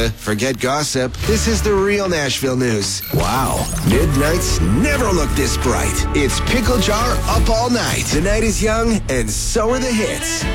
media, forget gossip. This is the real Nashville news. Wow, midnights never look this bright. It's Pickle Jar Up All Night. The night is young, and so are the hits.